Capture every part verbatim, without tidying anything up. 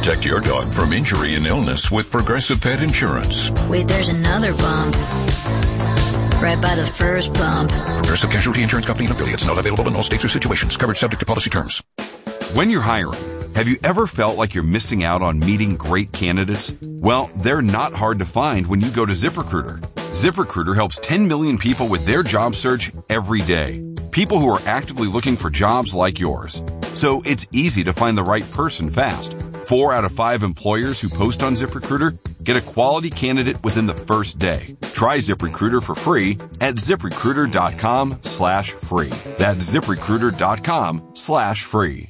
Protect your dog from injury and illness with Progressive Pet Insurance. Wait, there's another bump. Right by the first bump. Progressive Casualty Insurance Company and affiliates. Not available in all states or situations. Coverage subject to policy terms. When you're hiring, have you ever felt like you're missing out on meeting great candidates? Well, they're not hard to find when you go to ZipRecruiter. ZipRecruiter helps ten million people with their job search every day. People who are actively looking for jobs like yours. So it's easy to find the right person fast. Four out of five employers who post on ZipRecruiter get a quality candidate within the first day. Try ZipRecruiter for free at ZipRecruiter.com slash free. That's ZipRecruiter.com slash free.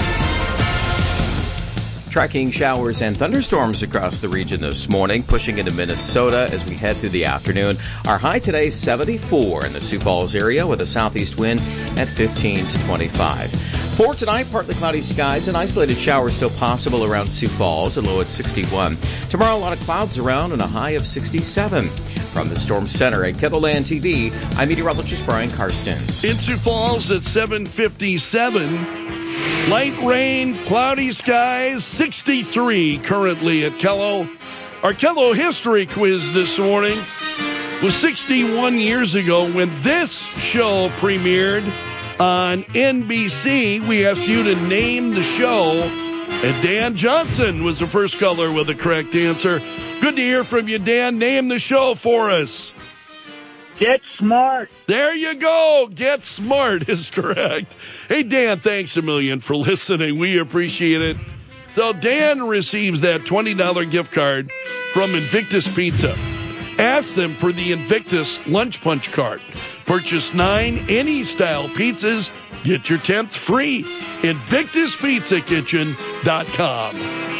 Tracking showers and thunderstorms across the region this morning, pushing into Minnesota as we head through the afternoon. Our high today, seventy-four in the Sioux Falls area with a southeast wind at fifteen to twenty-five. For tonight, partly cloudy skies and isolated showers still possible around Sioux Falls, a low at sixty-one. Tomorrow, a lot of clouds around and a high of sixty-seven. From the Storm Center at KENDLE T V, I'm meteorologist Brian Karstens. In Sioux Falls at seven fifty-seven. Light rain, cloudy skies, sixty-three currently at Kello. Our Kello history quiz this morning was sixty-one years ago when this show premiered on N B C. We asked you to name the show, and Dan Johnson was the first caller with the correct answer. Good to hear from you, Dan. Name the show for us. Get Smart. There you go. Get Smart is correct. Hey, Dan, thanks a million for listening. We appreciate it. So Dan receives that twenty dollars gift card from Invictus Pizza. Ask them for the Invictus Lunch Punch card. Purchase nine any-style pizzas. Get your tenth free. Invictus Pizza Kitchen dot com.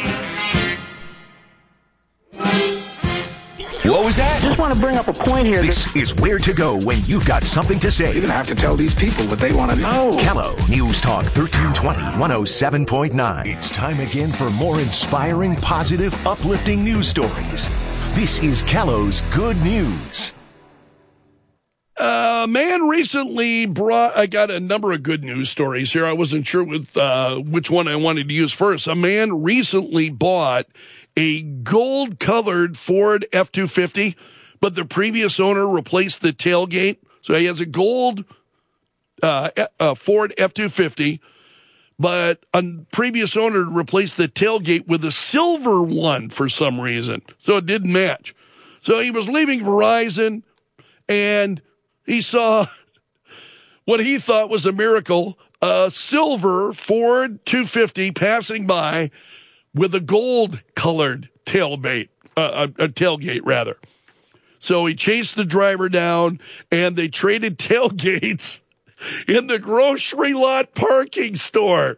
What was that? Just want to bring up a point here. This is where to go when you've got something to say. You're going to have to tell these people what they want to know. Kello News Talk thirteen twenty, one oh seven point nine. It's time again for more inspiring, positive, uplifting news stories. This is Kello's Good News. A uh, man recently brought, I got a number of good news stories here. I wasn't sure with uh, which one I wanted to use first. A man recently bought a gold-colored Ford F two fifty, but the previous owner replaced the tailgate. So he has a gold uh, uh, Ford F two fifty, but a previous owner replaced the tailgate with a silver one for some reason. So it didn't match. So he was leaving Verizon, and he saw what he thought was a miracle, a silver Ford two fifty passing by with a gold-colored tailgate, uh, a, a tailgate, rather. So he chased the driver down, and they traded tailgates in the grocery lot parking store.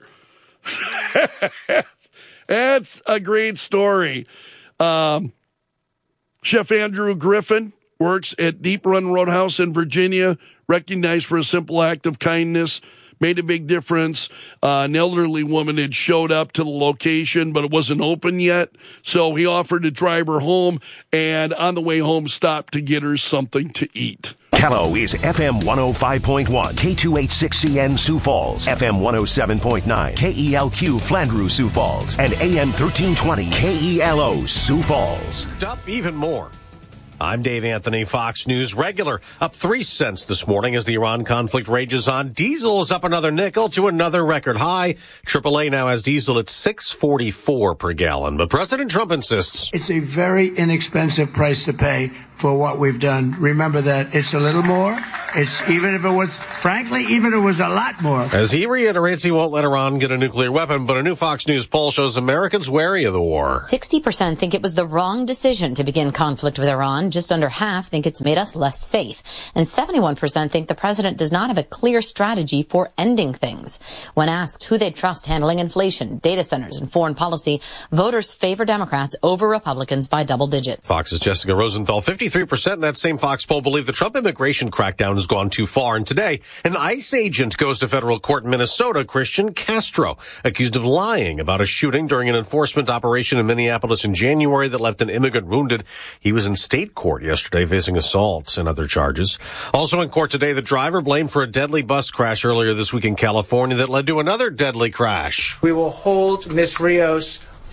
That's a great story. Um, Chef Andrew Griffin works at Deep Run Roadhouse in Virginia, recognized for a simple act of kindness. Made a big difference. Uh, an elderly woman had showed up to the location, but it wasn't open yet. So he offered to drive her home, and on the way home stopped to get her something to eat. Kello is F M one oh five point one, K two eighty-six C N Sioux Falls, F M one oh seven point nine, K E L Q Flandreau Sioux Falls, and A M thirteen twenty K E L O Sioux Falls. Up even more. I'm Dave Anthony, Fox News regular. Up three cents this morning as the Iran conflict rages on. Diesel is up another nickel to another record high. triple A now has diesel at six forty-four per gallon. But President Trump insists it's a very inexpensive price to pay for what we've done. Remember that it's a little more. It's even if it was, frankly, even if it was a lot more. As he reiterates he won't let Iran get a nuclear weapon, but a new Fox News poll shows Americans wary of the war. sixty percent think it was the wrong decision to begin conflict with Iran. Just under half think it's made us less safe. And seventy-one percent think the president does not have a clear strategy for ending things. When asked who they'd trust handling inflation, data centers, and foreign policy, voters favor Democrats over Republicans by double digits. Fox's Jessica Rosenthal, fifty-three percent in that same Fox poll believe the Trump immigration crackdown has gone too far. And today, an ICE agent goes to federal court in Minnesota, Christian Castro, accused of lying about a shooting during an enforcement operation in Minneapolis in January that left an immigrant wounded. He was in state court yesterday facing assault and other charges. Also in court today, the driver blamed for a deadly bus crash earlier this week in California that led to another deadly crash. We will hold Miz Rios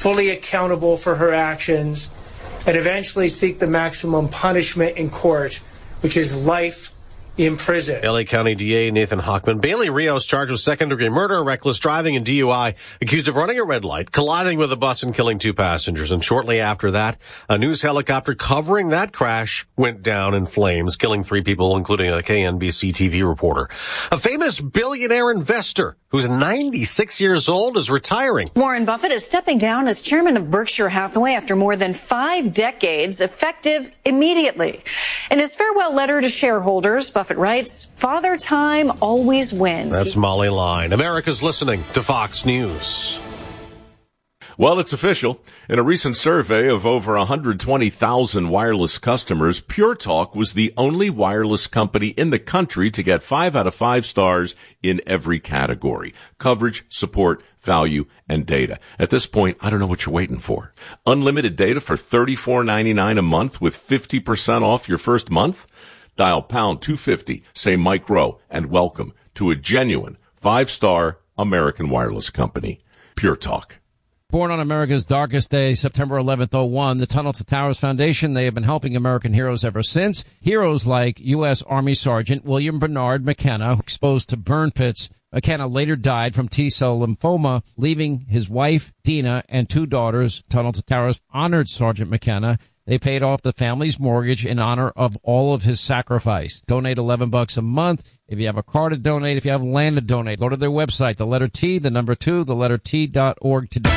fully accountable for her actions, and eventually seek the maximum punishment in court, which is life in prison. L A County D A Nathan Hochman. Bailey Rios charged with second-degree murder, reckless driving, and D U I, accused of running a red light, colliding with a bus, and killing two passengers. And shortly after that, a news helicopter covering that crash went down in flames, killing three people, including a K N B C T V reporter. A famous billionaire investor who's ninety-six years old is retiring. Warren Buffett is stepping down as chairman of Berkshire Hathaway after more than five decades, effective immediately. In his farewell letter to shareholders, Buffett writes, "Father Time always wins." That's Molly Line. America's listening to Fox News. Well, it's official. In a recent survey of over one hundred twenty thousand wireless customers, Pure Talk was the only wireless company in the country to get five out of five stars in every category: coverage, support, value, and data. At this point, I don't know what you're waiting for. Unlimited data for thirty-four ninety-nine a month with fifty percent off your first month? Dial pound two fifty, say Mike Rowe, and welcome to a genuine five-star American wireless company. Pure Talk. Born on America's darkest day, September eleventh, oh one, the Tunnel to Towers Foundation, they have been helping American heroes ever since. Heroes like U S. Army Sergeant William Bernard McKenna, exposed to burn pits. McKenna later died from T-cell lymphoma, leaving his wife, Dina, and two daughters. Tunnel to Towers honored Sergeant McKenna. They paid off the family's mortgage in honor of all of his sacrifice. Donate eleven bucks a month. If you have a car to donate, if you have land to donate, go to their website, the letter T, the number two, the letter T dot org today.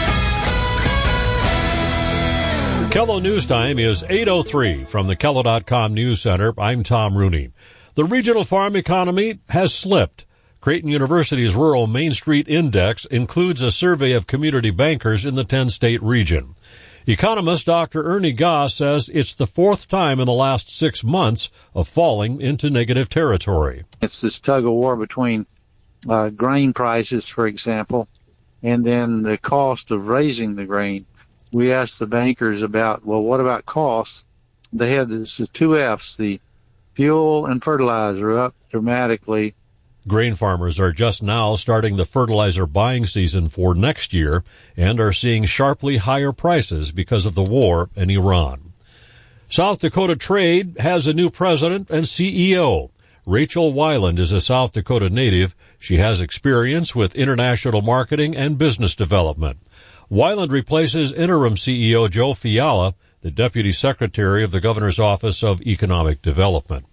Kello News Time is eight oh three from the Kello dot com News Center. I'm Tom Rooney. The regional farm economy has slipped. Creighton University's Rural Main Street Index includes a survey of community bankers in the ten-state region. Economist Doctor Ernie Goss says it's the fourth time in the last six months of falling into negative territory. It's this tug of war between uh, grain prices, for example, and then the cost of raising the grain. We asked the bankers about, well, what about costs? They had this two F's, the fuel and fertilizer up dramatically. Grain farmers are just now starting the fertilizer buying season for next year and are seeing sharply higher prices because of the war in Iran. South Dakota Trade has a new president and C E O. Rachel Weiland is a South Dakota native. She has experience with international marketing and business development. Weiland replaces interim C E O Joe Fiala, the Deputy Secretary of the Governor's Office of Economic Development.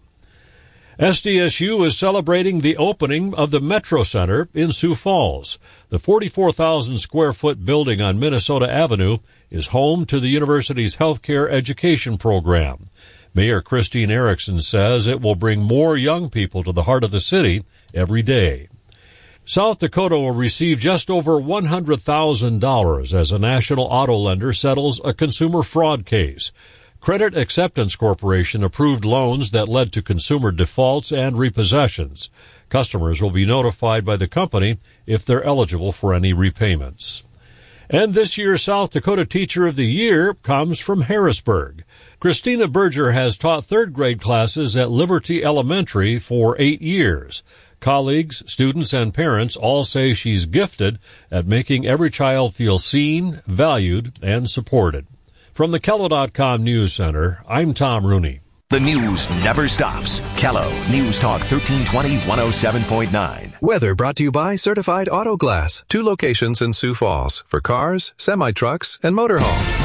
S D S U is celebrating the opening of the Metro Center in Sioux Falls. The forty-four thousand square foot building on Minnesota Avenue is home to the university's healthcare education program. Mayor Christine Erickson says it will bring more young people to the heart of the city every day. South Dakota will receive just over one hundred thousand dollars as a national auto lender settles a consumer fraud case. Credit Acceptance Corporation approved loans that led to consumer defaults and repossessions. Customers will be notified by the company if they're eligible for any repayments. And this year's South Dakota Teacher of the Year comes from Harrisburg. Christina Berger has taught third grade classes at Liberty Elementary for eight years. Colleagues, students, and parents all say she's gifted at making every child feel seen, valued, and supported. From the Kello dot com News Center, I'm Tom Rooney. The news never stops. Kello News Talk thirteen twenty, one oh seven point nine. Weather brought to you by Certified Auto Glass. Two locations in Sioux Falls for cars, semi-trucks, and motorhome.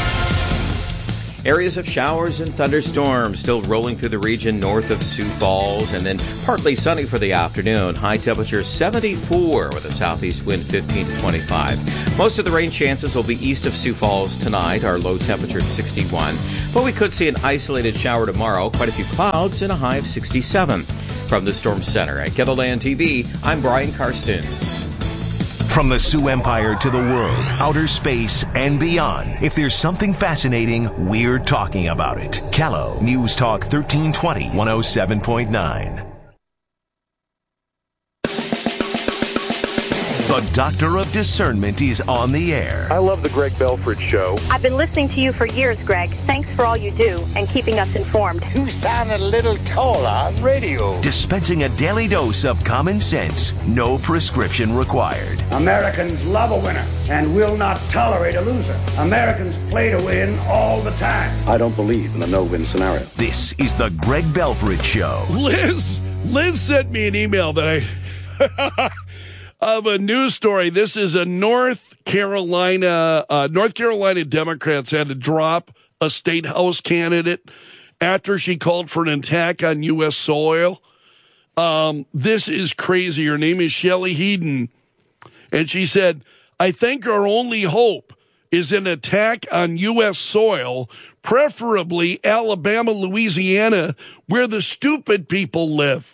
Areas of showers and thunderstorms still rolling through the region north of Sioux Falls, and then partly sunny for the afternoon. High temperature seventy-four with a southeast wind fifteen to twenty-five. Most of the rain chances will be east of Sioux Falls tonight. Our low temperature sixty-one. But we could see an isolated shower tomorrow. Quite a few clouds and a high of sixty-seven. From the Storm Center at Kettleland T V, I'm Brian Karstens. From the Sioux Empire to the world, outer space, and beyond, if there's something fascinating, we're talking about it. Kello News Talk thirteen twenty, one oh seven point nine. The Doctor of Discernment is on the air. I love the Greg Belford Show. I've been listening to you for years, Greg. Thanks for all you do and keeping us informed. You sound a little taller on radio. Dispensing a daily dose of common sense. No prescription required. Americans love a winner and will not tolerate a loser. Americans play to win all the time. I don't believe in the no-win scenario. This is the Greg Belford Show. Liz, Liz sent me an email that I... of a news story. This is a North Carolina, uh, North Carolina Democrats had to drop a state house candidate after she called for an attack on U S soil. Um, this is crazy. Her name is Shelley Headon. And she said, I think our only hope is an attack on U S soil, preferably Alabama, Louisiana, where the stupid people live.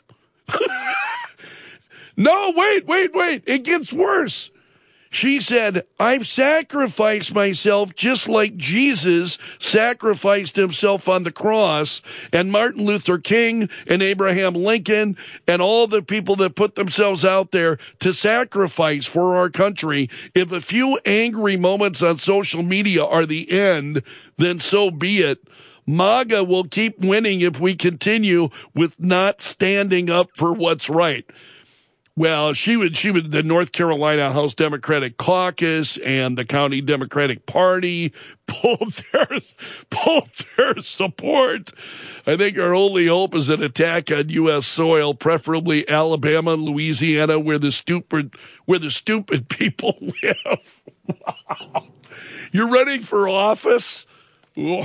No, wait, wait, wait. It gets worse. She said, I've sacrificed myself just like Jesus sacrificed himself on the cross, and Martin Luther King and Abraham Lincoln and all the people that put themselves out there to sacrifice for our country. If a few angry moments on social media are the end, then so be it. MAGA will keep winning if we continue with not standing up for what's right. Well, she would, she would, the North Carolina House Democratic Caucus and the County Democratic Party pulled their, pulled their support. I think our only hope is an attack on U S soil, preferably Alabama and Louisiana, where the stupid, where the stupid people live. Wow. You're running for office? You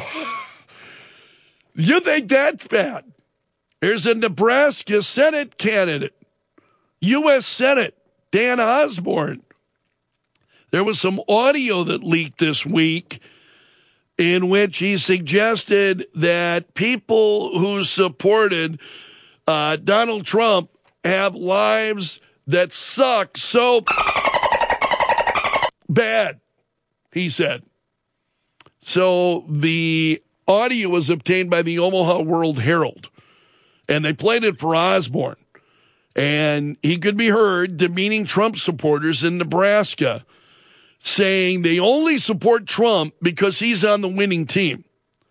think that's bad? There's a Nebraska Senate candidate. U S Senate, Dan Osborne. There was some audio that leaked this week in which he suggested that people who supported uh, Donald Trump have lives that suck so bad, he said. So the audio was obtained by the Omaha World Herald, and they played it for Osborne. And he could be heard demeaning Trump supporters in Nebraska, saying they only support Trump because he's on the winning team.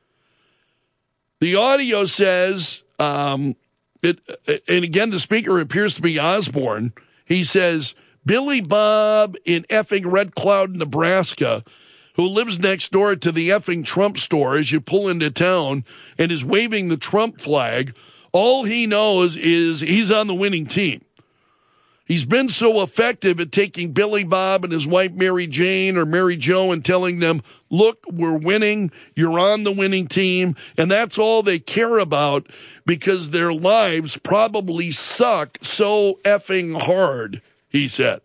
The audio says, um, it, and again, the speaker appears to be Osborne. He says, Billy Bob in effing Red Cloud, Nebraska, who lives next door to the effing Trump store as you pull into town and is waving the Trump flag, all he knows is he's on the winning team. He's been so effective at taking Billy Bob and his wife Mary Jane or Mary Jo and telling them, look, we're winning, you're on the winning team, and that's all they care about because their lives probably suck so effing hard, he said.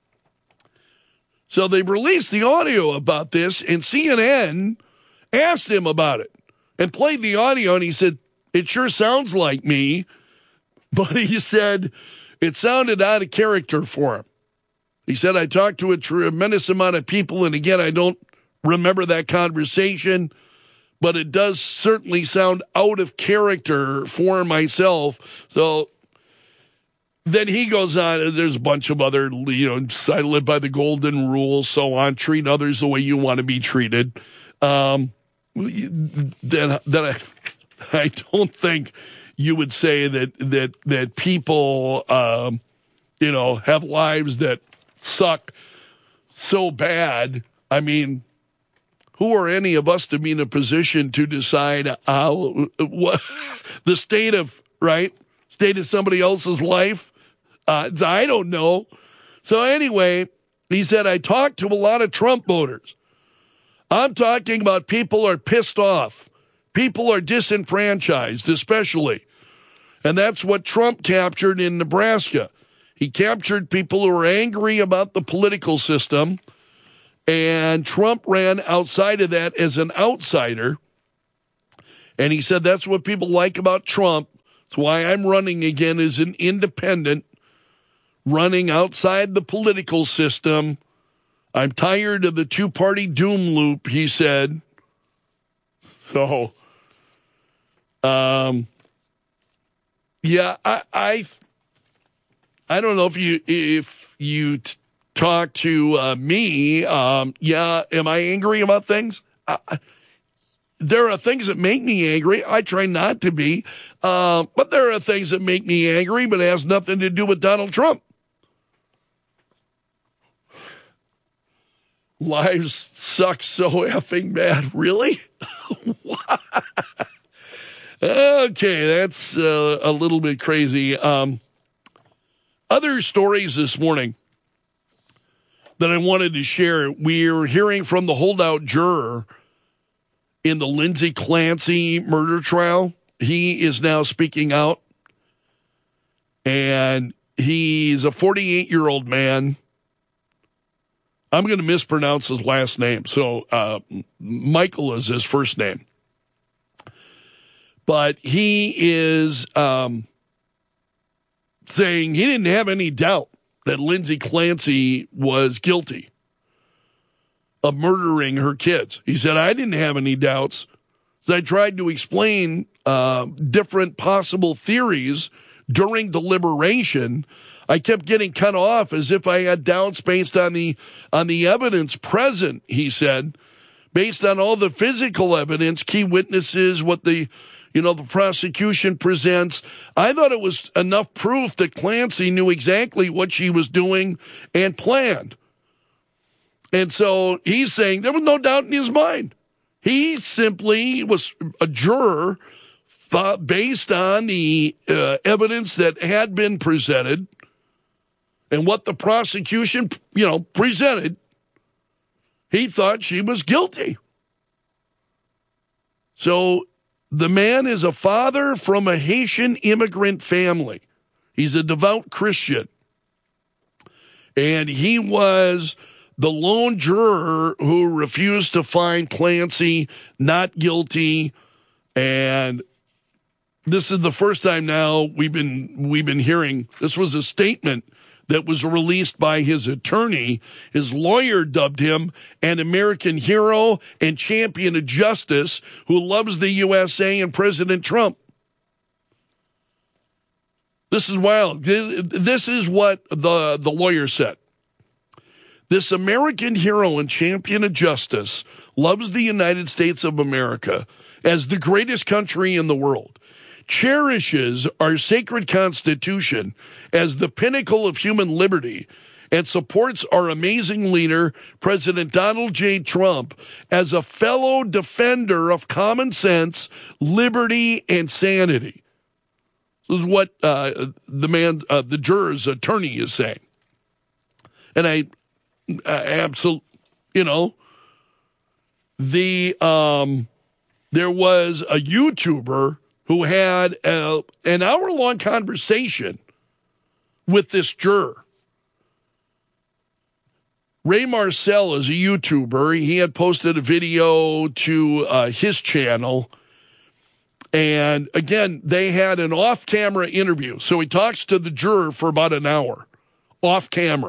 So they released the audio about this, and C N N asked him about it and played the audio, and he said, it sure sounds like me, but he said it sounded out of character for him. He said, I talked to a tremendous amount of people, and again, I don't remember that conversation, but it does certainly sound out of character for myself. So then he goes on, there's a bunch of other, you know, I live by the golden rule, so on, treat others the way you want to be treated. Um, then, then I... I don't think you would say that that that people, um, you know, have lives that suck so bad. I mean, who are any of us to be in a position to decide how what the state of right state of somebody else's life? Uh, I don't know. So anyway, he said, I talked to a lot of Trump voters. I'm talking about people are pissed off. People are disenfranchised, especially. And that's what Trump captured in Nebraska. He captured people who were angry about the political system, and Trump ran outside of that as an outsider. And he said, that's what people like about Trump. That's why I'm running again as an independent, running outside the political system. I'm tired of the two-party doom loop, he said. So... Um, yeah, I, I, I don't know if you, if you t- talk to uh, me, um, yeah, am I angry about things? Uh, there are things that make me angry. I try not to be. Uh, but there are things that make me angry, but it has nothing to do with Donald Trump. Lives suck so effing bad. Really? Okay, that's uh, a little bit crazy. Um, other stories this morning that I wanted to share. We're hearing from the holdout juror in the Lindsay Clancy murder trial. He is now speaking out, and he's a forty-eight-year-old man. I'm going to mispronounce his last name, so uh, Michael is his first name. But he is um, saying he didn't have any doubt that Lindsay Clancy was guilty of murdering her kids. He said, I didn't have any doubts. So I tried to explain uh, different possible theories during deliberation. I kept getting cut off as if I had doubts based on the on the evidence present, he said, based on all the physical evidence, key witnesses, what the you know the prosecution presents. I thought it was enough proof that Clancy knew exactly what she was doing and planned. And so he's saying there was no doubt in his mind. He simply was a juror uh, based on the uh, evidence that had been presented and what the prosecution, you know, presented. He thought she was guilty. So the man is a father from a Haitian immigrant family. He's a devout Christian. And he was the lone juror who refused to find Clancy not guilty. And this is the first time now we've been we've been hearing. This was a statement that was released by his attorney. His lawyer dubbed him an American hero and champion of justice who loves the U S A and President Trump. This is wild. This is what the, the lawyer said. This American hero and champion of justice loves the United States of America as the greatest country in the world, cherishes our sacred Constitution as the pinnacle of human liberty, and supports our amazing leader, President Donald J. Trump, as a fellow defender of common sense, liberty, and sanity. This is what uh, the man, uh, the juror's attorney is saying. And I, uh, absolutely, you know, the um, there was a YouTuber who had a, an hour-long conversation with this juror. Ray Marcel is a YouTuber. He had posted a video to uh, his channel. And again, they had an off-camera interview. So he talks to the juror for about an hour, off-camera.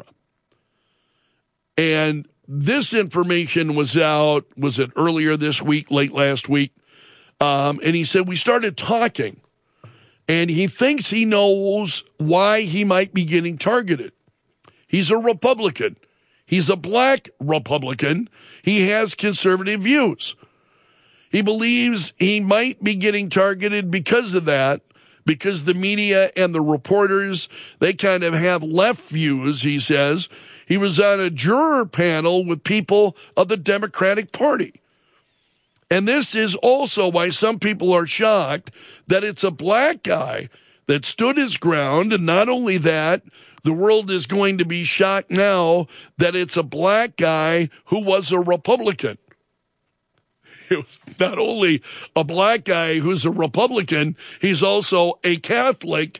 And this information was out, was it earlier this week, late last week? Um, and he said, we started talking. And he thinks he knows why he might be getting targeted. He's a Republican. He's a black Republican. He has conservative views. He believes he might be getting targeted because of that, because the media and the reporters, they kind of have left views, he says. He was on a juror panel with people of the Democratic Party. And this is also why some people are shocked that it's a black guy that stood his ground. And not only that, the world is going to be shocked now that it's a black guy who was a Republican. It was not only a black guy who's a Republican, he's also a Catholic.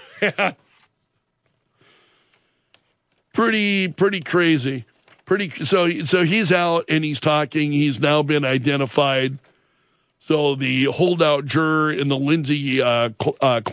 pretty, pretty crazy. Pretty so so he's out and he's talking. He's now been identified. So the holdout juror in the Lindsay uh, uh,